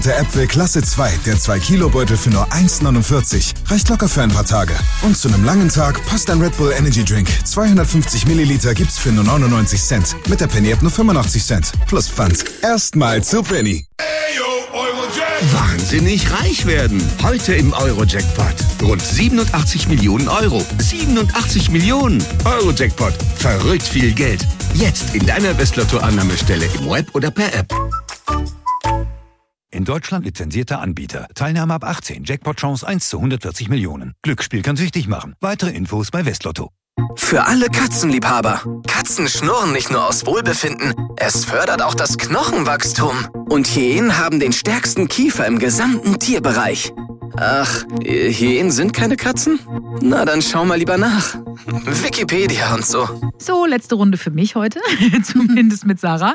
Der Äpfel Klasse 2, der 2-Kilo-Beutel für nur 1,49. Reicht locker für ein paar Tage. Und zu einem langen Tag passt ein Red Bull Energy Drink. 250 Milliliter gibt's für nur 99 Cent. Mit der Penny-App nur 85 Cent. Plus Pfand. Erstmal zu Penny. Wahnsinnig reich werden. Heute im Euro-Jackpot. Rund 87 Millionen Euro. 87 Millionen. Euro-Jackpot. Verrückt viel Geld. Jetzt in deiner Westlotto-Annahmestelle im Web oder per App. In Deutschland lizenzierter Anbieter. Teilnahme ab 18. Jackpot-Chance 1 zu 140 Millionen. Glücksspiel kann süchtig machen. Weitere Infos bei Westlotto. Für alle Katzenliebhaber. Katzen schnurren nicht nur aus Wohlbefinden, es fördert auch das Knochenwachstum. Und Hyänen haben den stärksten Kiefer im gesamten Tierbereich. Ach, Hyänen sind keine Katzen? Na, dann schau mal lieber nach. Wikipedia und so. So, letzte Runde für mich heute, zumindest mit Sarah.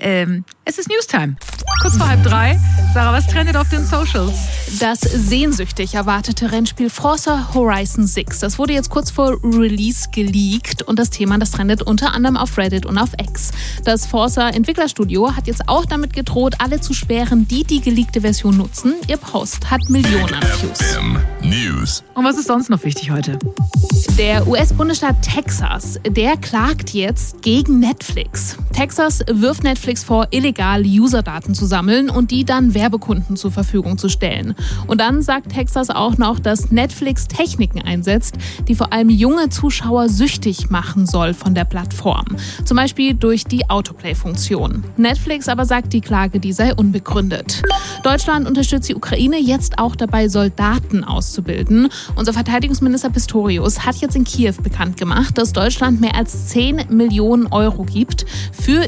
Es ist Newstime. Kurz vor 2:30. Sarah, was trendet auf den Socials? Das sehnsüchtig erwartete Rennspiel Forza Horizon 6. Das wurde jetzt kurz vor Release geleakt und das Thema, das trendet unter anderem auf Reddit und auf X. Das Forza-Entwicklerstudio hat jetzt auch damit gedroht, alle zu sperren, die die geleakte Version nutzen. Ihr Post hat Millionen an Views. News. Und was ist sonst noch wichtig heute? Der US-Bundesstaat Texas, der klagt jetzt gegen Netflix. Texas wirft Netflix vor, illegal Userdaten zu sammeln und die dann Werbekunden zur Verfügung zu stellen. Und dann sagt Texas auch noch, dass Netflix Techniken einsetzt, die vor allem junge Zuschauer süchtig machen soll von der Plattform. Zum Beispiel durch die Autoplay-Funktion. Netflix aber sagt, die Klage, die sei unbegründet. Deutschland unterstützt die Ukraine jetzt auch dabei, Soldaten auszubilden. Unser Verteidigungsminister Pistorius hat jetzt in Kiew bekannt gemacht, dass Deutschland mehr als 10 Millionen Euro gibt für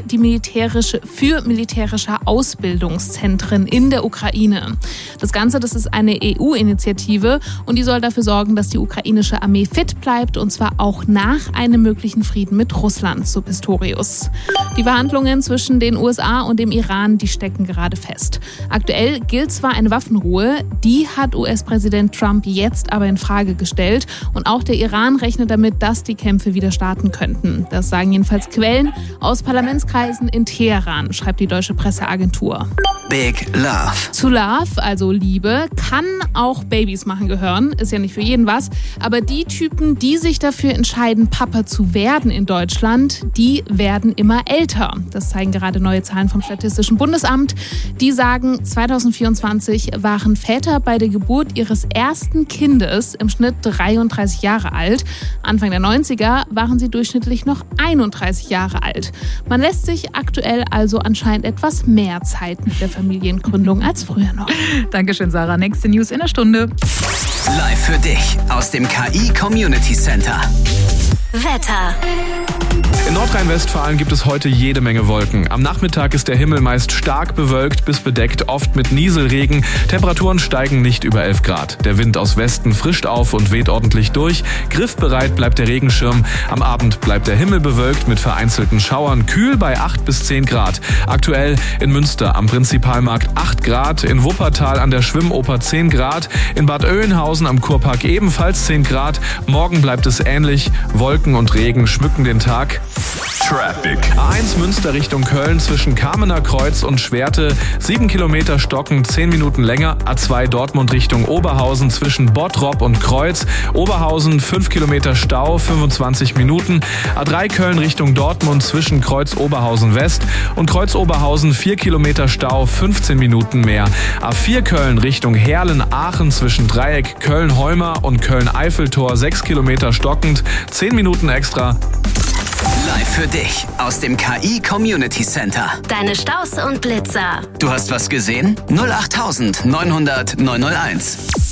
militärische Ausbildungszentren in der Ukraine. Das Ganze, das ist eine EU-Initiative und die soll dafür sorgen, dass die ukrainische Armee fit bleibt und zwar auch nach einem möglichen Frieden mit Russland, so Pistorius. Die Verhandlungen zwischen den USA und dem Iran, die stecken gerade fest. Aktuell gilt zwar eine Waffenruhe, die hat US-Präsident Trump jetzt aber in Frage gestellt und auch der Iran rechnet damit, dass die Kämpfe wieder starten könnten. Das sagen jedenfalls Quellen aus Parlamentskreisen in Teheran, schreibt die deutsche Presseagentur. Big Love. Zu Love, also Liebe, kann auch Babys machen gehören. Ist ja nicht für jeden was. Aber die Typen, die sich dafür entscheiden, Papa zu werden in Deutschland, die werden immer älter. Das zeigen gerade neue Zahlen vom Statistischen Bundesamt. Die sagen, 2024 waren Väter bei der Geburt ihres ersten Kindes im Schnitt 33 Jahre alt. Anfang der 90er waren sie durchschnittlich noch 31 Jahre alt. Man lässt sich aktuell also anscheinend etwas mehr Zeit mit der Familiengründung als früher noch. Dankeschön, Sarah. Nächste News in einer Stunde. Live für dich aus dem KI Community Center. Wetter. In Nordrhein-Westfalen gibt es heute jede Menge Wolken. Am Nachmittag ist der Himmel meist stark bewölkt bis bedeckt, oft mit Nieselregen. Temperaturen steigen nicht über 11 Grad. Der Wind aus Westen frischt auf und weht ordentlich durch. Griffbereit bleibt der Regenschirm. Am Abend bleibt der Himmel bewölkt mit vereinzelten Schauern. Kühl bei 8 bis 10 Grad. Aktuell in Münster am Prinzipalmarkt 8 Grad. In Wuppertal an der Schwimmoper 10 Grad. In Bad Oeynhausen am Kurpark ebenfalls 10 Grad. Morgen bleibt es ähnlich. Wolken und Regen schmücken den Tag. Traffic. A1 Münster Richtung Köln zwischen Kamener Kreuz und Schwerte 7 Kilometer stocken, 10 Minuten länger. A2 Dortmund Richtung Oberhausen zwischen Bottrop und Kreuz. Oberhausen 5 Kilometer Stau, 25 Minuten. A3 Köln Richtung Dortmund zwischen Kreuz Oberhausen West und Kreuz Oberhausen 4 Kilometer Stau, 15 Minuten mehr. A4 Köln Richtung Herlen-Aachen zwischen Dreieck Köln-Heumer und Köln-Eiffeltor 6 Kilometer stockend, 10 Minuten extra. Live für dich aus dem KI Community Center. Deine Staus und Blitzer. Du hast was gesehen? 08900 901.